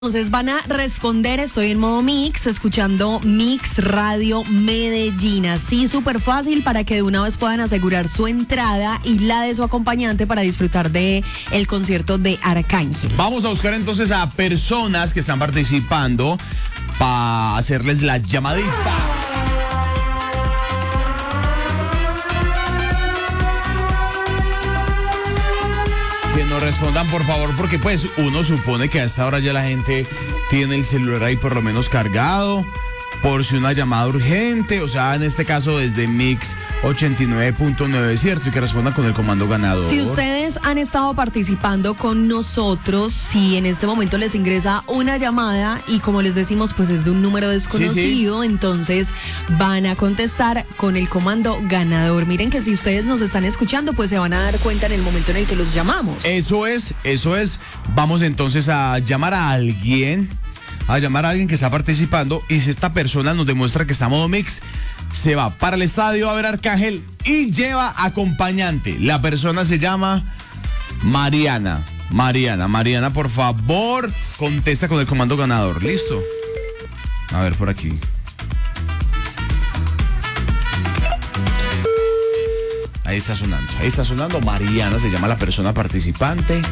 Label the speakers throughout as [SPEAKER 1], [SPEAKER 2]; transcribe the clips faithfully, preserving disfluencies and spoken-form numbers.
[SPEAKER 1] Entonces van a responder, estoy en modo Mix, escuchando Mix Radio Medellín. Así súper fácil para que de una vez puedan asegurar su entrada y la de su acompañante para disfrutar de el concierto de Arcángel.
[SPEAKER 2] Vamos a buscar entonces a personas que están participando para hacerles la llamadita. Que nos respondan, por favor, porque pues uno supone que a esta hora ya la gente tiene el celular ahí por lo menos cargado, por si una llamada urgente, o sea, en este caso desde Mix ochenta y nueve punto nueve, ¿cierto? Y que respondan con el comando ganador.
[SPEAKER 1] Si ustedes han estado participando con nosotros, si en este momento les ingresa una llamada y como les decimos, pues es de un número desconocido, sí, sí. Entonces van a contestar con el comando ganador. Miren que si ustedes nos están escuchando, pues se van a dar cuenta en el momento en el que los llamamos.
[SPEAKER 2] Eso es, eso es. Vamos entonces a llamar a alguien. a llamar a alguien que está participando, y si esta persona nos demuestra que está a modo Mix, se va para el estadio a ver a Arcángel y lleva acompañante. La persona se llama Mariana. Mariana, Mariana, por favor, contesta con el comando ganador. ¿Listo? A ver, por aquí. Ahí está sonando, ahí está sonando. Mariana se llama la persona participante.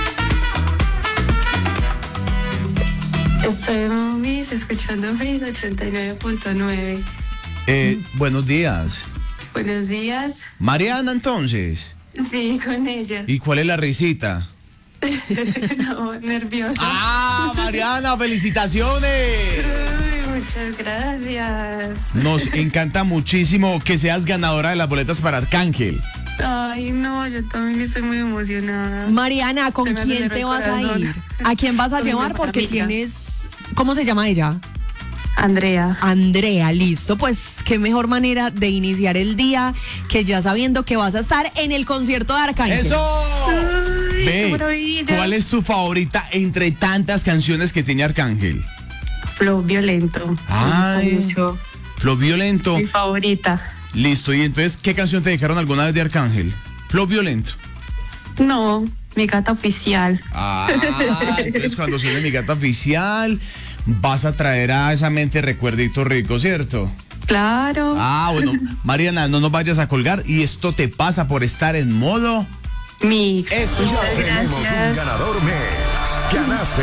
[SPEAKER 3] Estoy en Mix, escuchando Mix ochenta y nueve punto nueve.
[SPEAKER 2] Eh, buenos días.
[SPEAKER 3] Buenos días.
[SPEAKER 2] Mariana, entonces.
[SPEAKER 3] Sí, con ella.
[SPEAKER 2] ¿Y cuál es la risita?
[SPEAKER 3] No, nerviosa.
[SPEAKER 2] ¡Ah, Mariana, felicitaciones!
[SPEAKER 3] Uy, muchas gracias.
[SPEAKER 2] Nos encanta muchísimo que seas ganadora de las boletas para Arcángel.
[SPEAKER 3] Ay, no, yo también estoy muy emocionada.
[SPEAKER 1] Mariana, ¿con
[SPEAKER 3] Se me
[SPEAKER 1] quién
[SPEAKER 3] aceleró
[SPEAKER 1] te
[SPEAKER 3] el
[SPEAKER 1] vas
[SPEAKER 3] corazón.
[SPEAKER 1] a ir? ¿A quién vas a
[SPEAKER 3] Con mi
[SPEAKER 1] llevar?
[SPEAKER 3] mejor
[SPEAKER 1] Porque
[SPEAKER 3] amiga.
[SPEAKER 1] tienes... ¿Cómo se llama ella?
[SPEAKER 3] Andrea.
[SPEAKER 1] Andrea, listo. Pues qué mejor manera de iniciar el día que ya sabiendo que vas a estar en el concierto de Arcángel.
[SPEAKER 2] ¡Eso!
[SPEAKER 3] Ay, qué
[SPEAKER 2] Ve,
[SPEAKER 3] maravilla.
[SPEAKER 2] ¿cuál es tu favorita entre tantas canciones que tiene Arcángel?
[SPEAKER 3] Flow Violento.
[SPEAKER 2] Ay.
[SPEAKER 3] Me gusta mucho.
[SPEAKER 2] Flow Violento.
[SPEAKER 3] Mi favorita.
[SPEAKER 2] Listo, y entonces, ¿qué canción te dedicaron alguna vez de Arcángel? Flow Violento.
[SPEAKER 3] No, mi gata oficial.
[SPEAKER 2] Ah, entonces cuando suene mi gata oficial, vas a traer a esa mente recuerditos ricos, ¿cierto?
[SPEAKER 3] Claro.
[SPEAKER 2] Ah, bueno, Mariana, no nos vayas a colgar, y esto te pasa por estar en modo
[SPEAKER 3] Mix.
[SPEAKER 2] Esto
[SPEAKER 3] Muchas
[SPEAKER 4] Ya tenemos
[SPEAKER 3] gracias.
[SPEAKER 4] un ganador Mix. Ganaste.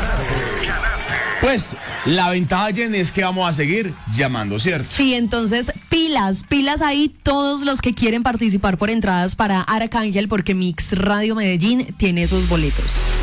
[SPEAKER 2] Pues la ventaja, Jenny, es que vamos a seguir llamando, ¿cierto?
[SPEAKER 1] Sí, entonces pilas, pilas ahí todos los que quieren participar por entradas para Arcángel, porque Mix Radio Medellín tiene esos boletos.